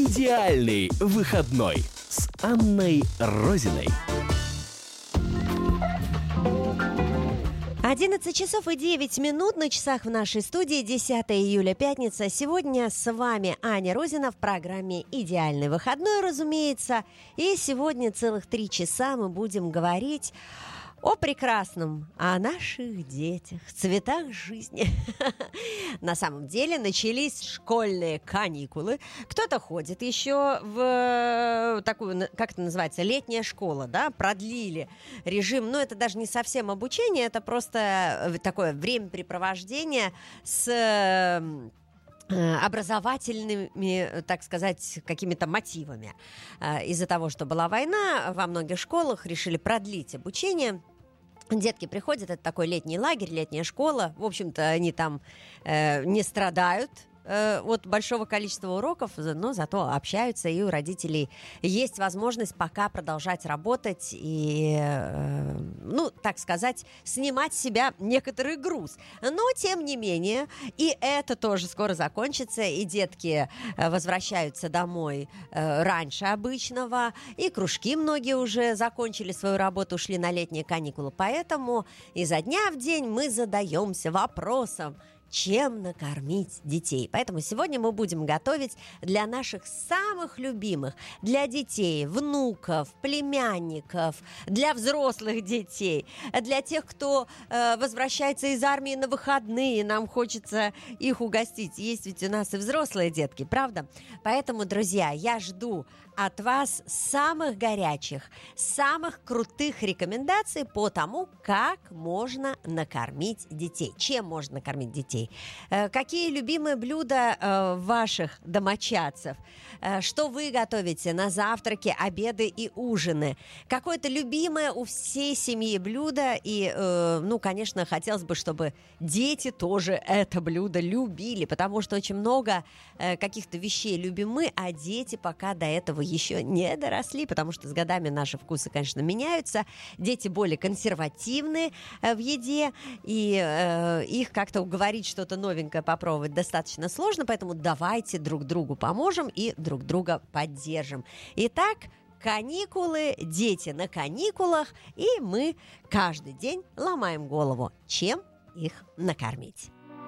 Идеальный выходной с Анной Розиной. 11 часов и 9 минут на часах в нашей студии, 10 июля, пятница. Сегодня с вами Аня Розина в программе «Идеальный выходной», разумеется. И сегодня целых 3 часа мы будем говорить о прекрасном, о наших детях, цветах жизни. На самом деле начались школьные каникулы. Кто-то ходит еще в такую, как это называется, летняя школа, да, продлили режим. Но это даже не совсем обучение, это просто такое времяпрепровождение с образовательными, так сказать, какими-то мотивами. Из-за того, что была война, во многих школах решили продлить обучение. Детки приходят, это такой летний лагерь, летняя школа. В общем-то, они там не страдают от большого количества уроков, но зато общаются, и у родителей есть возможность пока продолжать работать и, так сказать, снимать с себя некоторый груз. Но, тем не менее, и это тоже скоро закончится, и детки возвращаются домой раньше обычного, и кружки многие уже закончили свою работу, ушли на летние каникулы. Поэтому изо дня в день мы задаемся вопросом, чем накормить детей. Поэтому сегодня мы будем готовить для наших самых любимых, для детей, внуков, племянников, для взрослых детей, для тех, кто возвращается из армии на выходные, нам хочется их угостить. Есть ведь у нас и взрослые детки, правда? Поэтому, друзья, я жду от вас самых горячих, самых крутых рекомендаций по тому, как можно накормить детей. Чем можно накормить детей? Какие любимые блюда ваших домочадцев? Что вы готовите на завтраки, обеды и ужины? Какое-то любимое у всей семьи блюдо? И, конечно, хотелось бы, чтобы дети тоже это блюдо любили, потому что очень много каких-то вещей любим мы, а дети пока до этого еще не доросли, потому что с годами наши вкусы, конечно, меняются. Дети более консервативны в еде, и их как-то уговорить что-то новенькое попробовать достаточно сложно, поэтому давайте друг другу поможем и друг друга поддержим. Итак, каникулы, дети на каникулах, и мы каждый день ломаем голову, чем их накормить.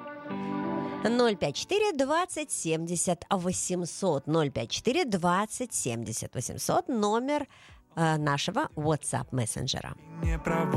054 20 70 800 054 20 70 800 номер нашего WhatsApp мессенджера.